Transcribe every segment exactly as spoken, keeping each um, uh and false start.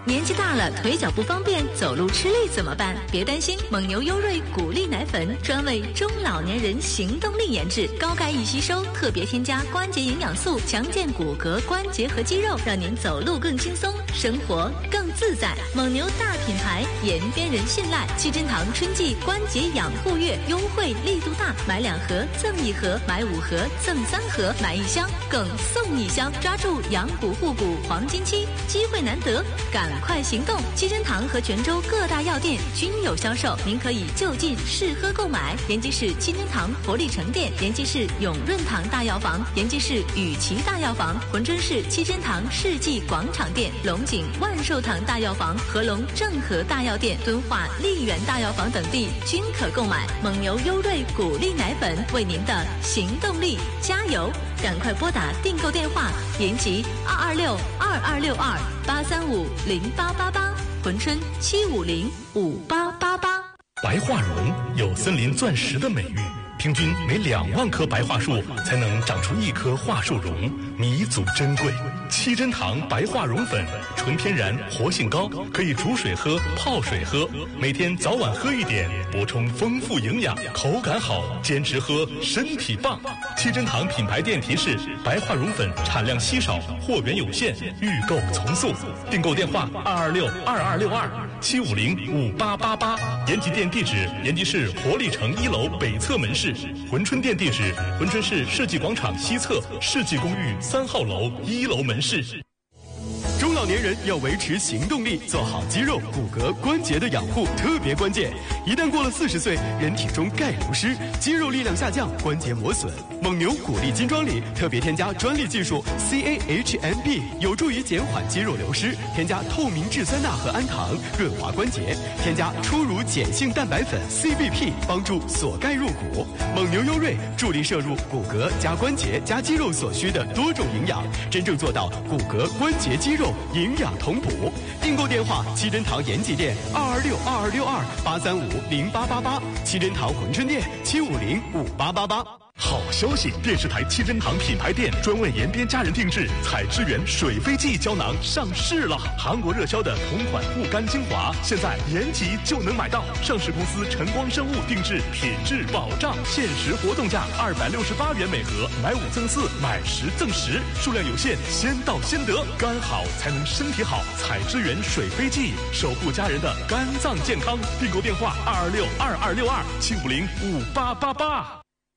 年纪大了，腿脚不方便，走路吃力怎么办？别担心，蒙牛优瑞谷粒奶粉专为中老年人行动力研制，高钙易吸收，特别添加关节营养素，强健骨骼、关节和肌肉，让您走路更轻松，生活更自在。蒙牛大品牌，延边人信赖。七珍堂春季关节养护月优惠力度大，买两盒赠一盒，买五盒赠三盒，买一箱更送一箱，抓住养骨护骨黄金期，机会难得，赶快行动！七珍堂和泉州各大药店均有销售，您可以就近试喝购买。延吉市七珍堂活力城店、延吉市永润堂大药房、延吉市雨琦大药房、珲春市七珍堂世纪广场店、龙井万寿堂大药房、合龙正和大药店、敦化丽园大药房等地均可购买。蒙牛优瑞谷粒奶粉为您的行动力加油！赶快拨打订购电话：延吉二二六二二六二八三五零八八八，珲春七五零五八八八。 白桦榕有森林钻石的美誉，平均每两万棵白桦树才能长出一棵桦树榕，弥足珍贵。七珍堂白桦榕粉，纯天然，活性高，可以煮水喝、泡水喝，每天早晚喝一点，补充丰富营养，口感好，坚持喝，身体棒。七珍堂品牌店提示：白桦榕粉产量稀少，货源有限，预购从速。订购电话：二二六二二六二七五零五八八八。延吉店地址：延吉市活力城一楼北侧门市。珲春店地址：珲春市世纪广场西侧世纪公寓三号楼一楼门市。 中老年人要维持行动力，做好肌肉、骨骼、关节的养护特别关键。一旦过了四十岁，人体中钙流失，肌肉力量下降，关节磨损。蒙牛谷粒金装里特别添加专利技术 C A H M B， 有助于减缓肌肉流失。添加透明质酸钠和氨糖，润滑关节。添加初乳碱性蛋白粉 C B P， 帮助锁钙入骨。蒙牛优瑞助力摄入骨骼加关节加肌肉所需的多种营养，真正做到骨骼、关节、肌肉营养同补。订购电话：七珍堂延吉店二二六二二六二八三五零八八八，七珍堂珲春店七五零五八八八。 好消息！电视台七珍堂品牌店专为延边家人定制采之源水飞记胶囊上市了。韩国热销的同款护肝精华，现在延吉就能买到。上市公司晨光生物定制，品质保障，限时活动价二百六十八元每盒，买五赠四，买十赠十，数量有限，先到先得。肝好才能身体好，采之源水飞记，守护家人的肝脏健康。订购电话：二二六二二六二七五零五八八八。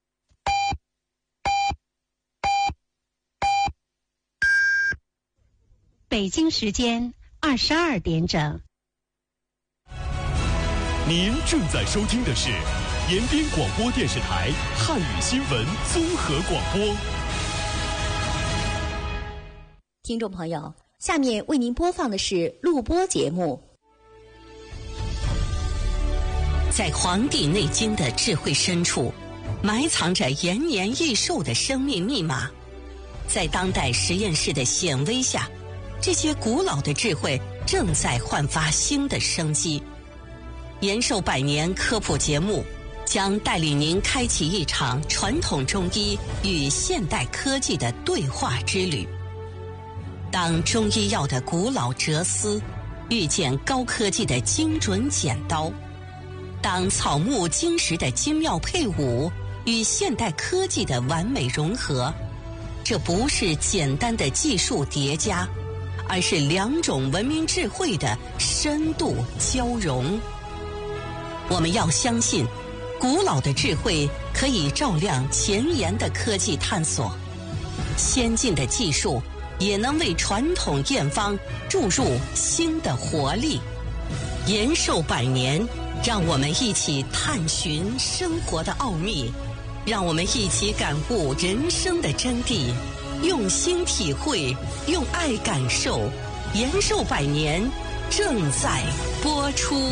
北京时间二十二点整。 您正在收听的是延边广播电视台汉语新闻综合广播。 听众朋友，下面为您播放的是录播节目。 在《黄帝内经》的智慧深处，埋藏着延年益寿的生命密码。在当代实验室的显微下，这些古老的智慧正在焕发新的生机。延寿百年科普节目将带领您开启一场传统中医与现代科技的对话之旅。当中医药的古老哲思遇见高科技的精准剪刀，当草木金石的精妙配伍与现代科技的完美融合，这不是简单的技术叠加，而是两种文明智慧的深度交融。我们要相信，古老的智慧可以照亮前沿的科技探索，先进的技术也能为传统验方注入新的活力。延寿百年，让我们一起探寻生活的奥秘，让我们一起感悟人生的真谛，用心体会，用爱感受。延寿百年正在播出。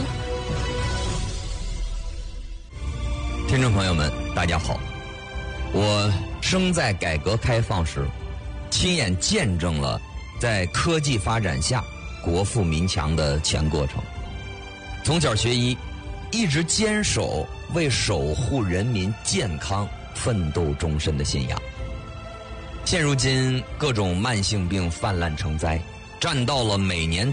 听众朋友们，大家好，我生在改革开放时，亲眼见证了在科技发展下国富民强的全过程。从小学医，一直坚守为守护人民健康奋斗终身的信仰。现如今各种慢性病泛滥成灾，占到了每年